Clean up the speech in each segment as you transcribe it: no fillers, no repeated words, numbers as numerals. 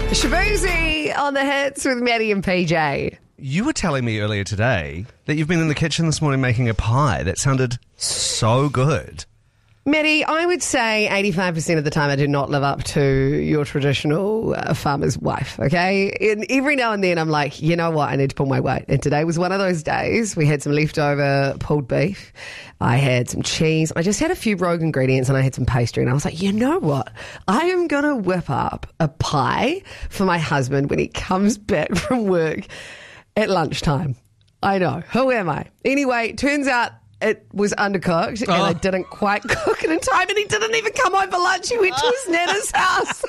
Shabuzi on the hits with Maddie and PJ. You were telling me earlier today that you've been in the kitchen this morning making a pie. That sounded so good. Maddie, I would say 85% of the time I do not live up to your traditional farmer's wife, okay? And every now and then I'm like, you know what, I need to pull my weight. And today was one of those days. We had some leftover pulled beef. I had some cheese. I just had a few rogue ingredients and I had some pastry. And I was like, you know what? I am going to whip up a pie for my husband when he comes back from work at lunchtime. I know. Who am I? Anyway, turns out it was undercooked and I didn't quite cook it in time, and he didn't even come home for lunch. He went to his nana's house.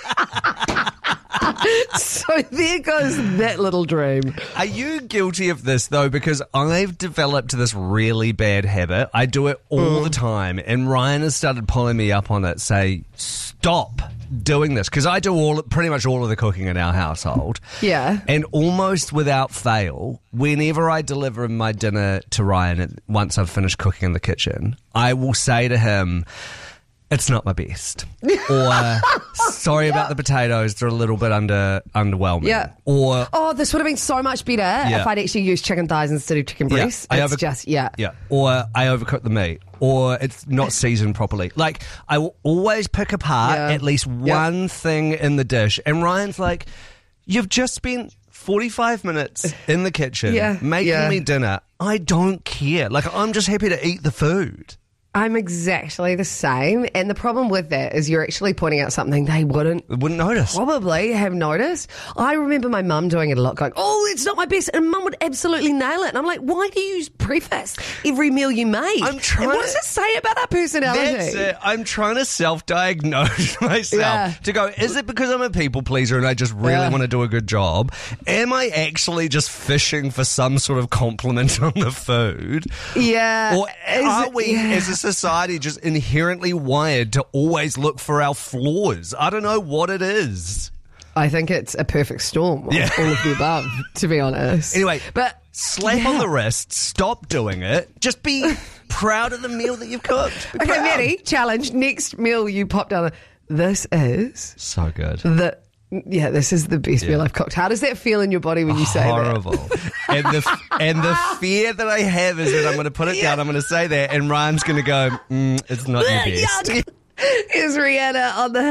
So there goes that little dream. Are you guilty of this, though? Because I've developed this really bad habit. I do it all the time, and Ryan has started pulling me up on it, say, stop doing this. Because I do pretty much all of the cooking in our household. Yeah. And almost without fail, whenever I deliver my dinner to Ryan, once I've finished cooking in the kitchen, I will say to him, it's not my best. Or, sorry about the potatoes, they're a little bit underwhelming. Yeah. Or, oh, this would have been so much better if I'd actually used chicken thighs instead of chicken breasts. Yeah. Or I overcooked the meat. Or it's not seasoned properly. Like, I will always pick apart at least one thing in the dish. And Ryan's like, you've just spent 45 minutes in the kitchen making me dinner. I don't care. Like, I'm just happy to eat the food. I'm exactly the same. And the problem with that is you're actually pointing out something they wouldn't notice. Probably have noticed. I remember my mum doing it a lot, going, oh, it's not my best. And mum would absolutely nail it. And I'm like, why do you preface every meal you make? I'm trying. And what does it say about our personality? That's it. I'm trying to self-diagnose myself to go, is it because I'm a people pleaser and I just really want to do a good job? Am I actually just fishing for some sort of compliment on the food? Yeah. Or are we, as a society, just inherently wired to always look for our flaws? I don't know what it is. I think it's a perfect storm of all of the above, to be honest. Anyway, but slap on the wrist, stop doing it, just be proud of the meal that you've cooked. Be proud. Maddie, challenge, next meal you pop down, this is so good. This is the best meal I've cooked. How does that feel in your body when you say that? Horrible. and the fear that I have is that I'm going to put it down, I'm going to say that, and Ryan's going to go, it's not your best. Here's Rihanna on the